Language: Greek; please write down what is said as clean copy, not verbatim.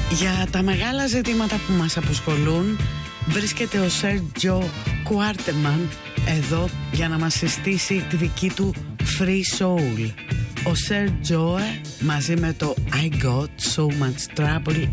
Για τα μεγάλα ζητήματα που μας απασχολούν βρίσκεται ο Sergio Quarterman εδώ για να μας συστήσει τη δική του Free Soul. Ο Sergio μαζί με το I Got So Much Trouble